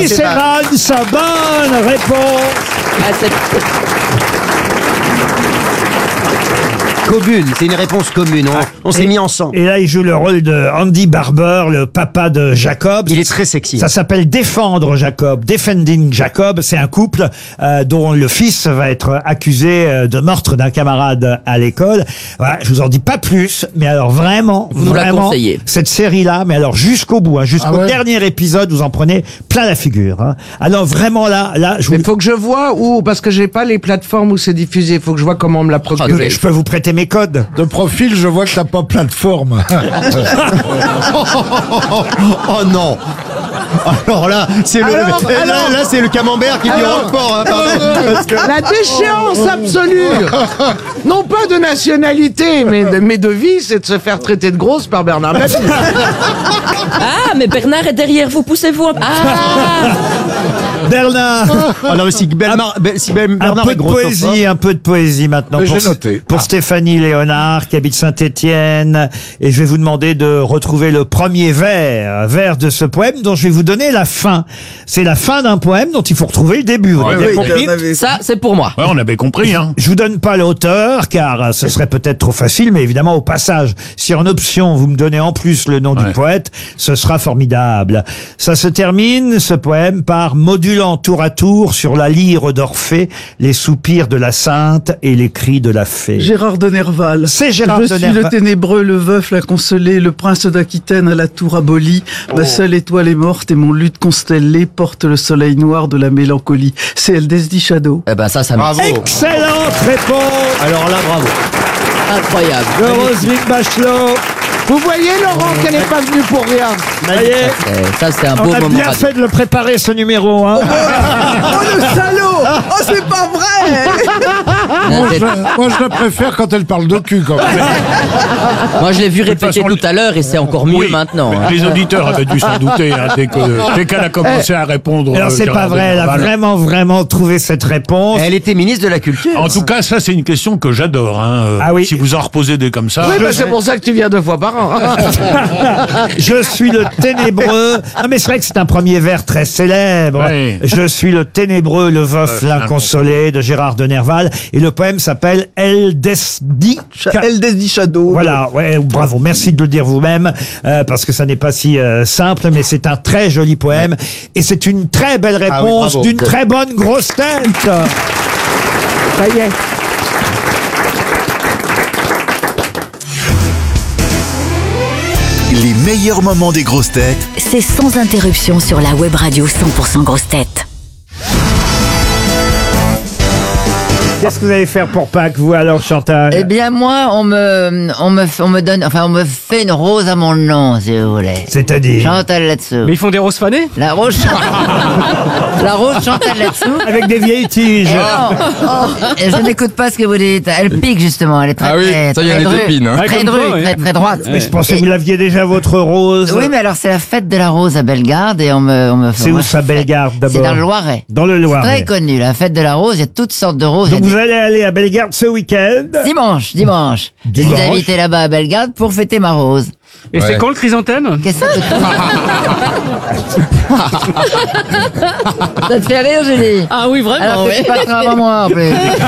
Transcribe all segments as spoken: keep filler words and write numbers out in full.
Chris Evans, bonne réponse. Ah, c'est... Commune, c'est une réponse commune. On, on s'est Et- mis ensemble. Et là, il joue le rôle de Andy Barber, le papa de Jacob. Il est très sexy. Ça s'appelle Défendre Jacob, Defending Jacob. C'est un couple euh, dont le fils va être accusé euh, de meurtre d'un camarade à l'école. Voilà, je vous en dis pas plus, mais alors vraiment, Vous nous la vraiment, conseillez. cette série-là, mais alors jusqu'au bout, hein, jusqu'au Ah ouais. dernier épisode, vous en prenez plein la figure. Hein. Alors vraiment là, là, je vous Mais faut que je vois où, parce que j'ai pas les plateformes où c'est diffusé. Faut que je vois comment on me l'a procuré. je peux vous prêter mes codes. De profil, je vois que t'as pas plateforme. Oh non. Alors là, c'est le, Alors, là, alors- là, c'est le camembert qui dit Alors- Roquefort. Hein, pardon. Parce que- La déchéance absolue. Non pas de nationalité, mais de, mais de vie, c'est de se faire traiter de grosse par Bernard Mabille. Ah, mais Bernard est derrière vous, poussez-vous. un- Ah, Bernard. Alors si, Belmar- Be- si Bel- Un Bernard peu est de grossophobe- poésie, un peu de poésie maintenant Mais pour, j'ai noté. pour Ah. Stéphanie Léonard qui habite Saint-Étienne, et je vais vous demander de retrouver le premier vers, vers de ce poème dont je vais vous donner la fin. C'est la fin d'un poème dont il faut retrouver le début. Vous avez bien compris. ça, c'est pour moi. Ouais, on avait compris, hein. Je vous donne pas l'auteur car ce serait peut-être trop facile, mais évidemment au passage, si en option vous me donnez en plus le nom Ouais. du poète, ce sera formidable. Ça se termine, ce poème, par modulant tour à tour sur la lyre d'Orphée les soupirs de la sainte et les cris de la fée. Gérard de Nerval. C'est Gérard Je de suis Nerval. le ténébreux, le veuf, la consolée, le prince d'Aquitaine à la tour abolie. Ma seule étoile est morte et mon luth constellé porte le soleil noir de la mélancolie. C'est Eldesdi Shadow. Eh ben, ça, ça me... Bravo. Excellente réponse Alors là, bravo. Incroyable. de Roselyne Bachelot. Vous voyez, Laurent, qu'elle n'est pas venue pour rien. Ça y est, Eh, Ça, c'est un beau on a moment bien radio. fait de le préparer ce numéro. Hein. Oh le salaud! Oh c'est pas vrai! Moi, je, moi, je le préfère quand elle parle de cul, quand même. Moi, je l'ai vu toute répéter façon, tout à l'heure et c'est encore mieux Oui, maintenant. hein. Les auditeurs avaient dû s'en douter hein, dès que dès qu'elle a commencé à répondre. Alors euh, c'est pas Gérard vrai, elle a Denerval. vraiment vraiment trouvé cette réponse. Elle était ministre de la Culture. En tout cas, ça, c'est une question que j'adore. Hein. Euh, Ah oui. Si vous en reposez des comme ça. Oui, mais c'est pour ça que tu viens deux fois par an. Je suis le ténébreux. Ah mais c'est vrai que c'est un premier vers très célèbre. Oui. Je suis le ténébreux, le veuf, Euh, l'inconsolé de Gérard de Nerval. Et le poème s'appelle Eldesdi. Eldesdi Shadow. Voilà, ouais, bravo. Merci de le dire vous-même, euh, parce que ça n'est pas si euh, simple, mais c'est un très joli poème. Et c'est une très belle Ah oui, réponse bravo. d'une très bonne grosse tête. Ça y est. Les meilleurs moments des grosses têtes C'est sans interruption sur la web radio cent pour cent grosses têtes. Qu'est-ce que vous allez faire pour Pâques, vous, alors, Chantal? Eh bien, moi, on me, on me, on me donne, enfin, on me fait une rose à mon nom, si vous voulez. C'est-à-dire? Chantal là-dessous. Mais ils font des roses fanées? La rose, la rose Chantal là-dessous. Avec des vieilles tiges. Et non, oh, et je n'écoute pas ce que vous dites. Elle pique, justement. Elle est très, Ah oui, très, ça y est, très elle est drue. épine, hein. Très Ouais, comme drue, toi, ouais. très, très droite. Mais je pensais que vous l'aviez déjà, votre rose. Oui, mais alors, c'est la fête de la rose à Bellegarde et on me, on me C'est on où me ça, fait- Bellegarde, d'abord? C'est dans le Loiret. Dans le Loiret. Très connu, la fête de la rose. Il y a toutes sortes de roses. Donc Il y a vous allez aller à Bellegarde ce week-end? Dimanche, dimanche. Je suis Dimanche. invité là-bas à Bellegarde pour fêter ma rose. Et c'est quand le chrysanthème? Qu'est-ce que ça te fait rire, Julie? Ah oui, vraiment, Alors que ouais. tu passeras avant moi, en plus.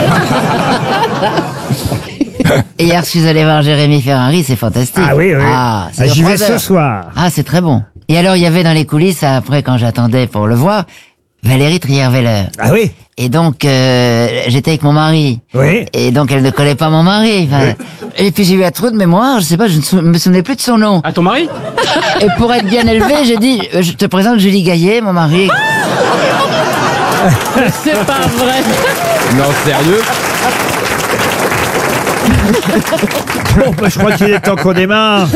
Et hier, je suis allé voir Jérémy Ferrari, c'est fantastique. Ah oui, oui. Ah, c'est Ah, j'y sur vais trois ce heures. soir. Ah, c'est très bon. Et alors, il y avait dans les coulisses, après, quand j'attendais pour le voir, Valérie Trierweiler. Ah oui? Et donc, euh, j'étais avec mon mari. Oui. Et donc, elle ne connaît pas mon mari. Enfin, et puis, j'ai eu un trou de mémoire, je sais pas, je ne sou- me souvenais plus de son nom. À ton mari? Et pour être bien élevé, j'ai dit, euh, je te présente Julie Gaillet, mon mari. C'est pas vrai. Non, sérieux? Bon, bah, je crois qu'il est temps qu'on démarre.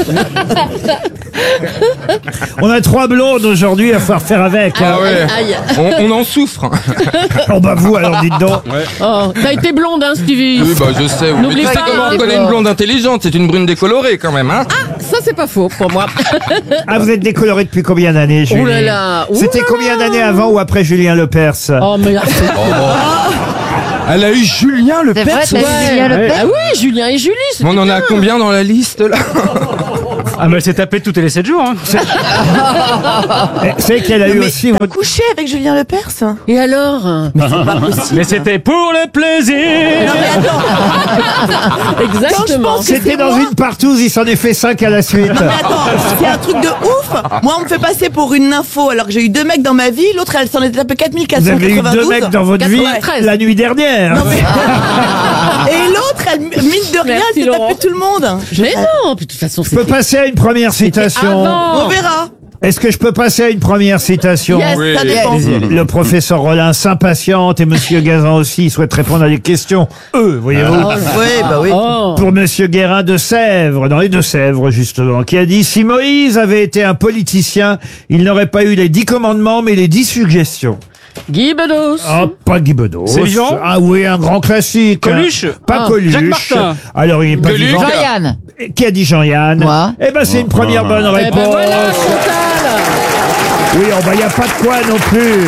On a trois blondes aujourd'hui, à falloir faire avec. hein. ouais. Aïe. On, on en souffre. Oh bah vous, alors dites donc. Oh, t'as été blonde, hein, Stevie? Oui, bah je sais. oui. N'oublie Mais tu sais pas, comment hein. on connaît une blonde intelligente? C'est une brune décolorée quand même, hein? Ça, c'est pas faux pour moi. Ah, vous êtes décoloré depuis combien d'années, Julie? Oh là là. Ouh C'était là combien là. d'années avant ou après Julien Lepers? Oh, mais... Elle a eu Julien le C'est vrai, Perse. t'as eu Julien Lepers? Ah oui, Julien et Julie. c'est On en a bien. combien dans la liste là? Ah, mais elle s'est tapée toutes les sept jours. Hein. C'est qu'elle a eu aussi... T'as couché avec Julien Lepers? Et alors? Mais c'est pas possible. Mais c'était pour le plaisir. Non mais attends. Exactement. C'était dans une partouze, il s'en est fait cinq à la suite. Non mais attends, c'est un truc de ouf. Moi on me fait passer pour une nympho alors que j'ai eu deux mecs dans ma vie, l'autre elle s'en est tapé quatre mille quatre Vous cent avez eu quatre-vingt-douze. deux mecs dans votre vie quatre-vingt-treize. la nuit dernière. Non, mais... Et l'autre, elle, mine de rien, elle s'est tapé tout le monde. Mais non, puis de toute façon, Je peux passer à une première citation. avant. On verra. Est-ce que je peux passer à une première citation? Yes, Oui. Ça dépend. Le professeur Rollin s'impatiente et Monsieur Gazan aussi souhaite répondre à des questions. Eux, voyez-vous. Oui, bah oui. Oh. Pour Monsieur Guérin de Sèvres, dans les Deux-Sèvres justement, qui a dit: si Moïse avait été un politicien, il n'aurait pas eu les dix commandements mais les dix suggestions. Guy Bedos. Ah, pas Guy Bedos. C'est vivant? Ah oui, un grand classique. Coluche? Pas Ah. Coluche. Jacques Martin? Alors il est pas Gueuluc? vivant. Jean-Yann. Qui a dit Jean-Yann? Moi. Eh ben c'est une première bonne Eh réponse. ben voilà, Chantal. Oui, oh, bah, il n'y a pas de quoi non plus.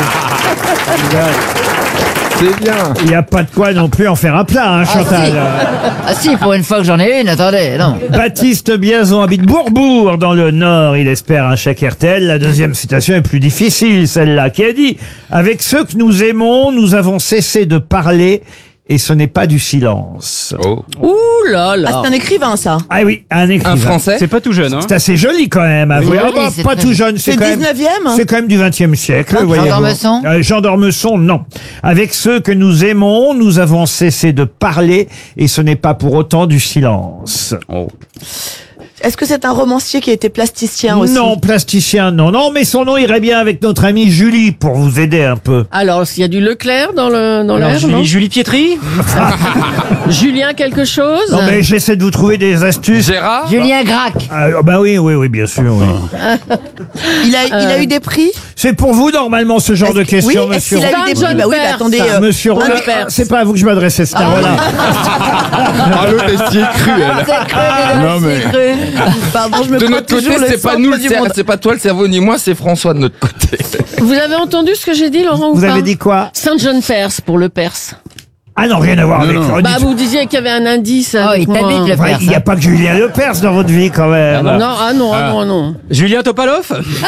C'est bien. Il n'y a pas de quoi non plus en faire un plat, hein, Chantal. Ah si, pour une fois que j'en ai une, attendez, non. Baptiste Biazon habite Bourbourg dans le Nord. Il espère un chèque R T L. La deuxième citation est plus difficile, celle-là, qui a dit: avec ceux que nous aimons, nous avons cessé de parler et ce n'est pas du silence. Oh. Ouh là là. Ah, c'est un écrivain, ça. Ah oui, un écrivain. Un français? C'est pas tout jeune. Hein. C'est assez joli quand même. Oui, avouez. oui, Ah bah, c'est pas très tout joli. jeune, c'est C'est quand même. dix-neuvième? C'est quand même du vingtième siècle. Jean voyez-vous. d'Ormesson Euh, Jean d'Ormesson, non. Avec ceux que nous aimons, nous avons cessé de parler et ce n'est pas pour autant du silence. Est-ce que c'est un romancier qui a été plasticien aussi? Non, plasticien, non, non, mais son nom irait bien avec notre amie Julie pour vous aider un peu. Alors, s'il y a du Leclerc dans le dans Alors, l'air, non? Julie, Julie Pietri? Julien quelque chose? Non, mais j'essaie de vous trouver des astuces. Gérard? Julien Gracq. Ah, bah oui, oui, oui, bien sûr, oui. Il a, il a eu des prix? C'est pour vous, normalement, ce genre de Est-ce que- questions, oui, est-ce monsieur. qu'il a eu des John prix? Bah oui, bah Perse. attendez. euh, Monsieur Rollin, Perse. c'est pas à vous que je m'adressais, c'était à Rollin. Ah, l'autre, elle s'y est cru, elle. C'est cru, mais Non, mais- c'est cru. Pardon, je me De crois notre côté, toujours le c'est pas centre nous, le du cer- monde. c'est pas toi le cerveau ni moi, c'est François de notre côté. Vous avez entendu ce que j'ai dit, Laurent, ou Vous pas? avez dit quoi? Saint John Perse pour le Perse. Ah non, rien à voir avec... oh, Bah, dites- vous disiez qu'il y avait un indice. Oh, avec il moi. t'habite, le Ouais, Perse. il n'y a pas que Julien Lepers dans votre vie, quand même. Non, ah non, ah non, non. Julien Topalov?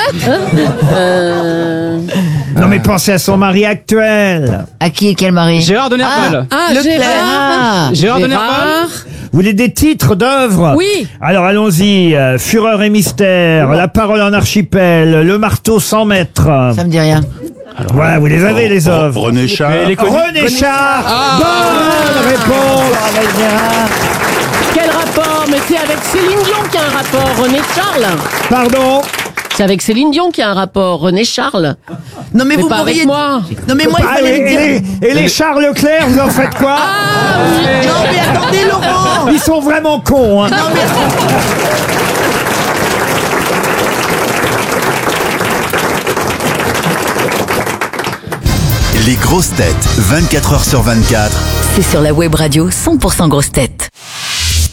Euh... Non, mais pensez à son mari actuel. À qui, quel mari? Gérard de Nerval? Ah, Leclerc. Gérard. Ah, Gérard de Nerval? Gérard. Vous voulez des titres d'œuvres? Oui. Alors allons-y. euh, Fureur et mystère, La parole en archipel, Le marteau sans maître. ça me dit rien. Voilà, vous les avez, les œuvres. René Char. Mais les connus. René Char. Ah. Bonne réponse. Quel rapport? Mais c'est avec Céline Dion qu'il y a un rapport, René Charles. Pardon? C'est avec Céline Dion qu'il y a un rapport, René Charles. Non mais, Mais vous pas avec pourriez... moi. Non mais moi il Ah, fallait et, me et dire... les, et les Charles Leclerc, vous en faites quoi? Non mais attendez Laurent. Ils sont vraiment cons, hein. Non mais... Les grosses têtes, vingt-quatre heures sur vingt-quatre. C'est sur la web radio cent pour cent grosses têtes.